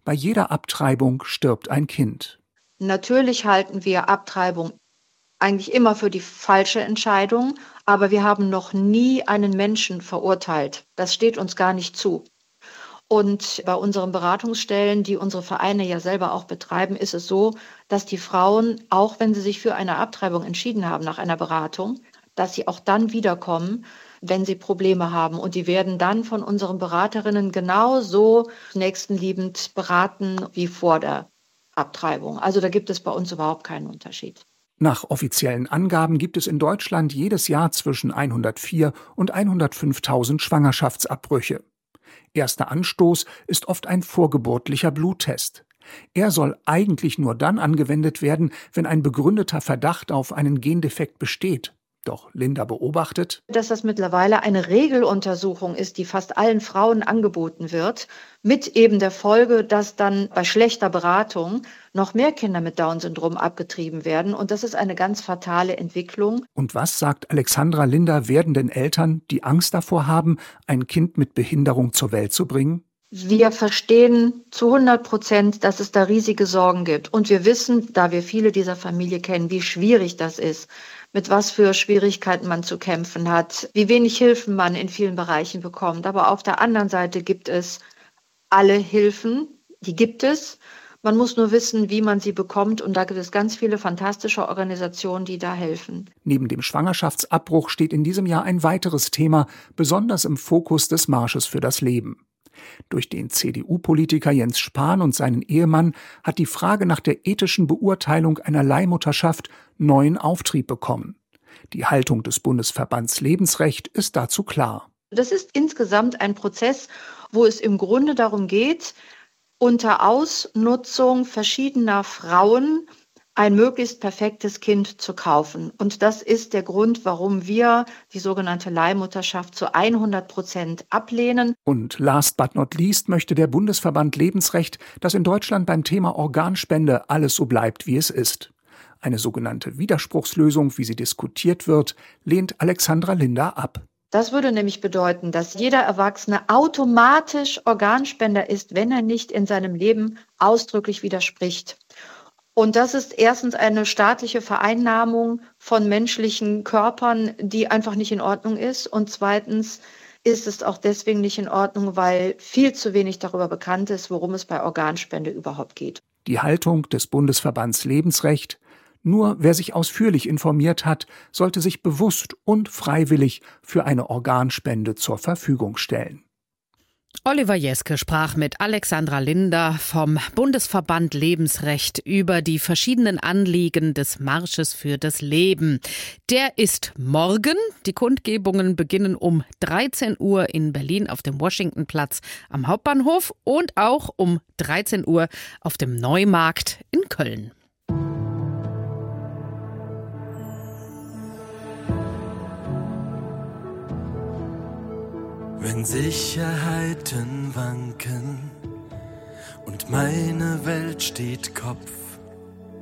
bei jeder Abtreibung stirbt ein Kind. Natürlich halten wir Abtreibung eigentlich immer für die falsche Entscheidung, aber wir haben noch nie einen Menschen verurteilt. Das steht uns gar nicht zu. Und bei unseren Beratungsstellen, die unsere Vereine ja selber auch betreiben, ist es so, dass die Frauen, auch wenn sie sich für eine Abtreibung entschieden haben nach einer Beratung, dass sie auch dann wiederkommen, wenn sie Probleme haben. Und die werden dann von unseren Beraterinnen genauso nächstenliebend beraten wie vor der Abtreibung. Also da gibt es bei uns überhaupt keinen Unterschied. Nach offiziellen Angaben gibt es in Deutschland jedes Jahr zwischen 104 und 105.000 Schwangerschaftsabbrüche. Erster Anstoß ist oft ein vorgeburtlicher Bluttest. Er soll eigentlich nur dann angewendet werden, wenn ein begründeter Verdacht auf einen Gendefekt besteht. Doch Linda beobachtet, dass das mittlerweile eine Regeluntersuchung ist, die fast allen Frauen angeboten wird, mit eben der Folge, dass dann bei schlechter Beratung noch mehr Kinder mit Down-Syndrom abgetrieben werden. Und das ist eine ganz fatale Entwicklung. Und was sagt Alexandra Linder werdenden Eltern, die Angst davor haben, ein Kind mit Behinderung zur Welt zu bringen? Wir verstehen zu 100%, dass es da riesige Sorgen gibt. Und wir wissen, da wir viele dieser Familie kennen, wie schwierig das ist, mit was für Schwierigkeiten man zu kämpfen hat, wie wenig Hilfen man in vielen Bereichen bekommt. Aber auf der anderen Seite gibt es alle Hilfen, die gibt es. Man muss nur wissen, wie man sie bekommt. Und da gibt es ganz viele fantastische Organisationen, die da helfen. Neben dem Schwangerschaftsabbruch steht in diesem Jahr ein weiteres Thema, besonders im Fokus des Marsches für das Leben. Durch den CDU-Politiker Jens Spahn und seinen Ehemann hat die Frage nach der ethischen Beurteilung einer Leihmutterschaft neuen Auftrieb bekommen. Die Haltung des Bundesverbands Lebensrecht ist dazu klar. Das ist insgesamt ein Prozess, wo es im Grunde darum geht, unter Ausnutzung verschiedener Frauen ein möglichst perfektes Kind zu kaufen. Und das ist der Grund, warum wir die sogenannte Leihmutterschaft zu 100% ablehnen. Und last but not least möchte der Bundesverband Lebensrecht, dass in Deutschland beim Thema Organspende alles so bleibt, wie es ist. Eine sogenannte Widerspruchslösung, wie sie diskutiert wird, lehnt Alexandra Linder ab. Das würde nämlich bedeuten, dass jeder Erwachsene automatisch Organspender ist, wenn er nicht in seinem Leben ausdrücklich widerspricht. Und das ist erstens eine staatliche Vereinnahmung von menschlichen Körpern, die einfach nicht in Ordnung ist. Und zweitens ist es auch deswegen nicht in Ordnung, weil viel zu wenig darüber bekannt ist, worum es bei Organspende überhaupt geht. Die Haltung des Bundesverbands Lebensrecht: Nur wer sich ausführlich informiert hat, sollte sich bewusst und freiwillig für eine Organspende zur Verfügung stellen. Oliver Jeske sprach mit Alexandra Linder vom Bundesverband Lebensrecht über die verschiedenen Anliegen des Marsches für das Leben. Der ist morgen. Die Kundgebungen beginnen um 13 Uhr in Berlin auf dem Washingtonplatz am Hauptbahnhof und auch um 13 Uhr auf dem Neumarkt in Köln. Wenn Sicherheiten wanken und meine Welt steht Kopf